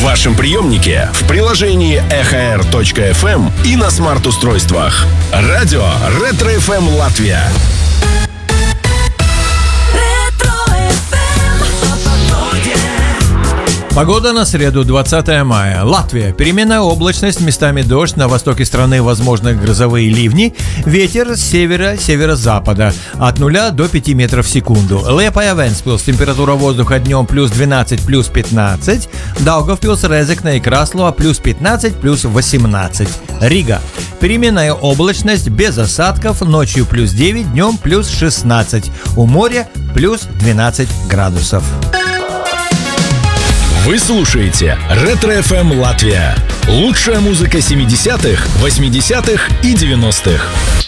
вашем приемнике, в приложении ekhr.fm и на смарт-устройствах. Радио Ретро-ФМ Латвия. Погода на среду, 20 мая. Латвия. Переменная облачность, местами дождь, на востоке страны возможны грозовые ливни. Ветер с севера, северо-запада от 0 до 5 метров в секунду. Лепая Вентспилс. Температура воздуха днем плюс 12, плюс 15. Даугавпилс, Резекне и Краслова плюс 15, плюс 18. Рига. Переменная облачность, без осадков, ночью плюс 9, днем плюс 16. У моря плюс 12 градусов. Вы слушаете Ретро-ФМ Латвия. Лучшая музыка 70-х, 80-х и 90-х.